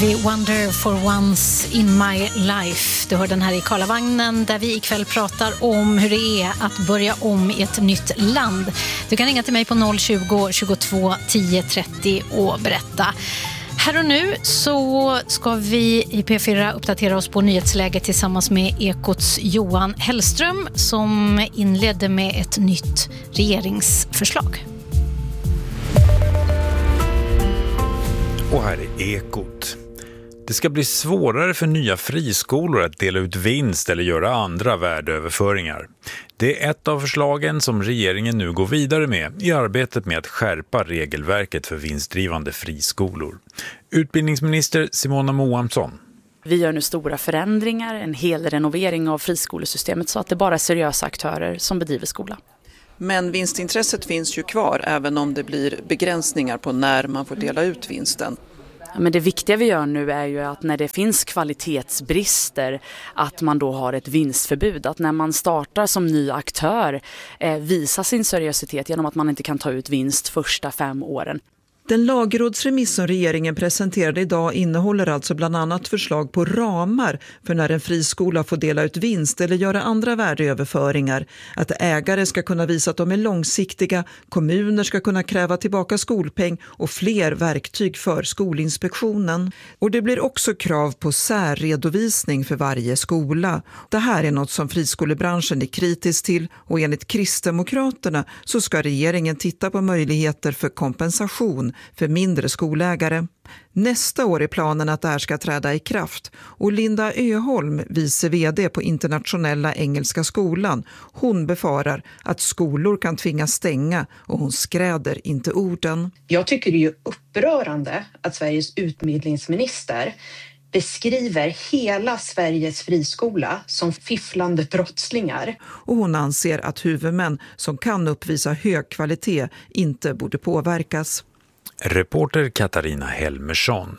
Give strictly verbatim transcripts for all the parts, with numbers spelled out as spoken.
The Wonder for Once in My Life. Du hör den här i Karlavagnen där vi ikväll pratar om hur det är att börja om i ett nytt land. Du kan ringa till mig på noll tjugo, tjugotvå, tio trettio och berätta. Här och nu så ska vi i P fyra uppdatera oss på nyhetsläget tillsammans med Ekots Johan Hellström som inledde med ett nytt regeringsförslag. Och här är Ekot. Det ska bli svårare för nya friskolor att dela ut vinst eller göra andra värdeöverföringar. Det är ett av förslagen som regeringen nu går vidare med i arbetet med att skärpa regelverket för vinstdrivande friskolor. Utbildningsminister Simona Moamsson. Vi gör nu stora förändringar, en hel renovering av friskolesystemet så att det bara är seriösa aktörer som bedriver skola. Men vinstintresset finns ju kvar även om det blir begränsningar på när man får dela ut vinsten. Men det viktiga vi gör nu är ju att när det finns kvalitetsbrister att man då har ett vinstförbud. Att när man startar som ny aktör eh, visa sin seriositet genom att man inte kan ta ut vinst första fem åren. Den lagrådsremiss som regeringen presenterade idag innehåller alltså bland annat förslag på ramar för när en friskola får dela ut vinst eller göra andra värdeöverföringar. Att ägare ska kunna visa att de är långsiktiga, kommuner ska kunna kräva tillbaka skolpeng och fler verktyg för Skolinspektionen. Och det blir också krav på särredovisning för varje skola. Det här är något som friskolebranschen är kritisk till och enligt Kristdemokraterna så ska regeringen titta på möjligheter för kompensation för mindre skolägare. Nästa år är planen att det här ska träda i kraft och Linda Öholm, vice vd på Internationella Engelska skolan, hon befarar att skolor kan tvingas stänga och hon skräder inte orden. Jag tycker det är ju upprörande att Sveriges utbildningsminister beskriver hela Sveriges friskola som fifflande brottslingar. Och hon anser att huvudmän som kan uppvisa hög kvalitet inte borde påverkas. Reporter Katarina Helmersson.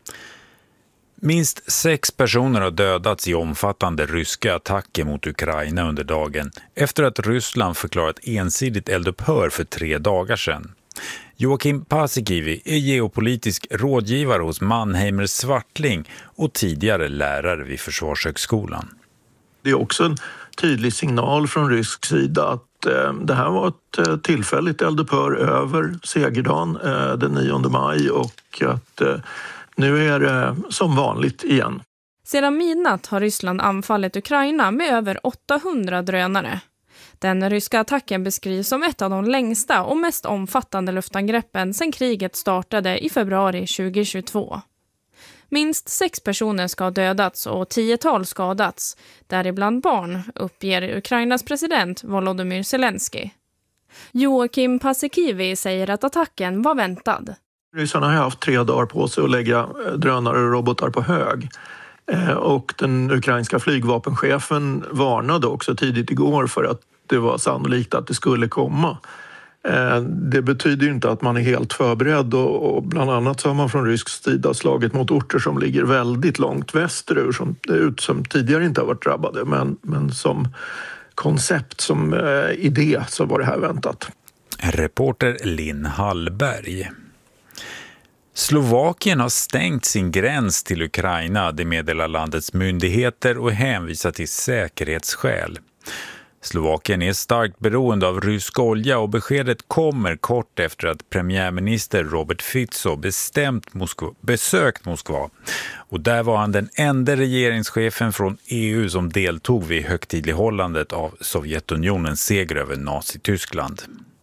Minst sex personer har dödats i omfattande ryska attacker mot Ukraina under dagen efter att Ryssland förklarat ensidigt eldupphör för tre dagar sedan. Joakim Paasikivi är geopolitisk rådgivare hos Mannheimer Swartling och tidigare lärare vid Försvarshögskolan. Det är också en tydlig signal från rysk sida att det här var ett tillfälligt eldupphör över segerdagen den nionde maj och att nu är det som vanligt igen. Sedan midnatt har Ryssland anfallit Ukraina med över åttahundra drönare. Den ryska attacken beskrivs som ett av de längsta och mest omfattande luftangreppen sedan kriget startade i februari tjugohundratjugotvå. Minst sex personer ska ha dödats och tiotal skadats, däribland barn, uppger Ukrainas president Volodymyr Zelensky. Joakim Paasikivi säger att attacken var väntad. Ryssarna har haft tre dagar på sig att lägga drönare och robotar på hög. Och den ukrainska flygvapenchefen varnade också tidigt igår för att det var sannolikt att det skulle komma. Det betyder ju inte att man är helt förberedd och bland annat så har man från rysk sida slagit mot orter som ligger väldigt långt västerut som, ut, som tidigare inte har varit drabbade men, men som koncept, som eh, idé så var det här väntat. Reporter Linn Hallberg. Slovakien har stängt sin gräns till Ukraina, det meddelar landets myndigheter och hänvisar till säkerhetsskäl. Slovakien är starkt beroende av rysk olja och beskedet kommer kort efter att premiärminister Robert Fico bestämt Moskva, besökt Moskva. Och där var han den enda regeringschefen från E U som deltog vid högtidlighållandet av Sovjetunionens seger över Nazityskland.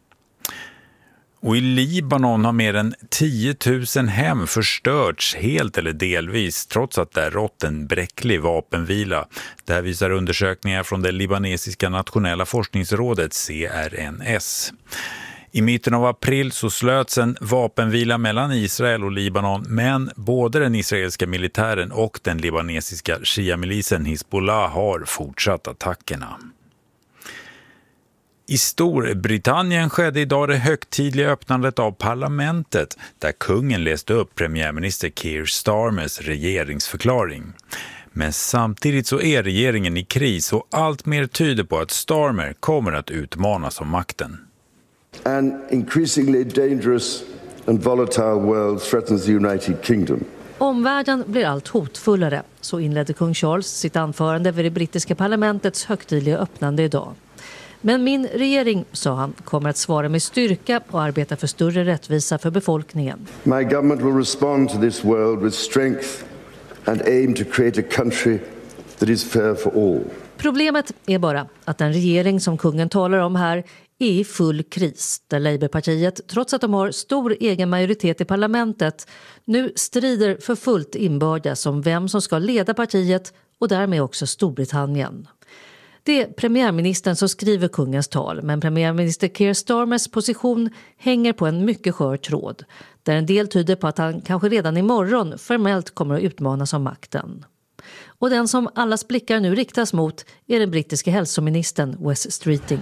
Och i Libanon har mer än tio tusen hem förstörts helt eller delvis trots att det rått en bräcklig vapenvila. Det här visar undersökningar från det libanesiska nationella forskningsrådet C R N S. I mitten av april så slöts en vapenvila mellan Israel och Libanon, men både den israeliska militären och den libanesiska shia-milisen Hizbollah har fortsatt attackerna. I Storbritannien skedde idag det högtidliga öppnandet av parlamentet där kungen läste upp premiärminister Keir Starmers regeringsförklaring. Men samtidigt så är regeringen i kris och allt mer tyder på att Starmer kommer att utmanas om makten. An increasingly dangerous and volatile world threatens the United Kingdom. Omvärlden blir allt hotfullare, så inledde kung Charles sitt anförande vid det brittiska parlamentets högtidliga öppnande idag. Men min regering, sa han, kommer att svara med styrka och arbeta för större rättvisa för befolkningen. My government will respond to this world with strength and aim to create a country that is fair for all. Problemet är bara att den regering som kungen talar om här är i full kris, där Labourpartiet, trots att de har stor egen majoritet i parlamentet, nu strider för fullt inbördes om vem som ska leda partiet och därmed också Storbritannien. Det är premiärministern som skriver kungens tal, men premiärminister Keir Starmers position hänger på en mycket skör tråd, där en del tyder på att han kanske redan imorgon formellt kommer att utmanas om makten. Och den som allas blickar nu riktas mot är den brittiska hälsoministern Wes Streeting.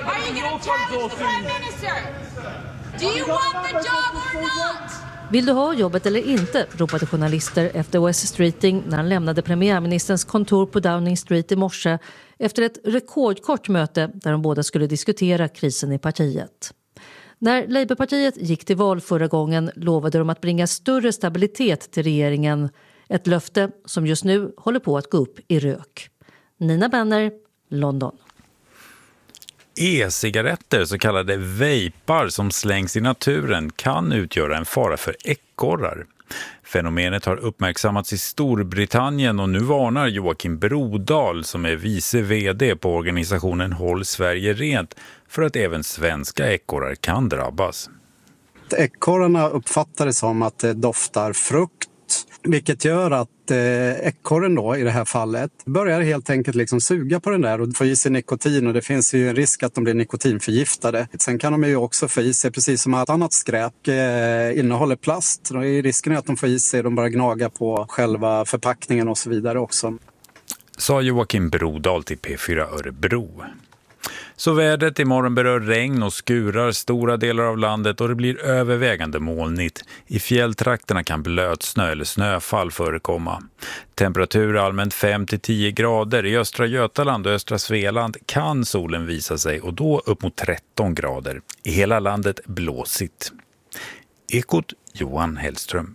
Vill du ha jobbet eller inte, ropade journalister efter Wes Streeting när han lämnade premiärministerns kontor på Downing Street i morse efter ett rekordkort möte där de båda skulle diskutera krisen i partiet. När Labourpartiet gick till val förra gången lovade de att bringa större stabilitet till regeringen, ett löfte som just nu håller på att gå upp i rök. Nina Benner, London. E-cigaretter, så kallade vejpar som slängs i naturen, kan utgöra en fara för ekorrar. Fenomenet har uppmärksammats i Storbritannien och nu varnar Joakim Brodal, som är vice vd på organisationen Håll Sverige Rent, för att även svenska ekorrar kan drabbas. Ekorrarna uppfattar det som att det doftar frukt, vilket gör att eh, ekorren då i det här fallet börjar helt enkelt liksom suga på den där och få i sig nikotin, och det finns ju en risk att de blir nikotinförgiftade. Sen kan de ju också få i sig, precis som allt annat skräp eh, innehåller plast, och risken är att de får i sig, de bara gnaga på själva förpackningen och så vidare också. Sa Joakim Brodal till P fyra Örebro. Så vädret imorgon berör regn och skurar stora delar av landet och det blir övervägande molnigt. I fjälltrakterna kan blötsnö eller snöfall förekomma. Temperatur allmänt fem till tio grader. I östra Götaland och östra Svealand kan solen visa sig och då upp mot tretton grader. I hela landet blåsigt. Ekot Johan Hellström.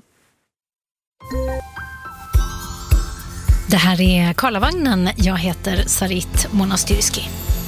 Det här är Karlavagnen. Jag heter Sarit Monastyrski.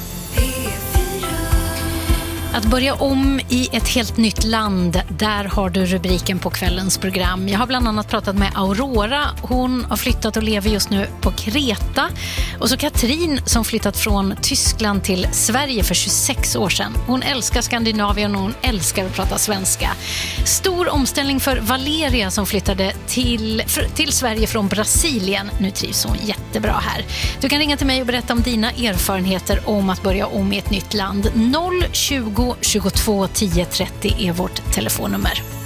Att börja om i ett helt nytt land, där har du rubriken på kvällens program. Jag har bland annat pratat med Aurora. Hon har flyttat och lever just nu på Kreta. Och så Katrin som flyttat från Tyskland till Sverige för tjugosex år sedan. Hon älskar Skandinavien och hon älskar att prata svenska. Stor omställning för Valeria som flyttade till, till Sverige från Brasilien. Nu trivs hon jättebra här. Du kan ringa till mig och berätta om dina erfarenheter om att börja om i ett nytt land. noll tjugo tjugotvå tio trettio är vårt telefonnummer.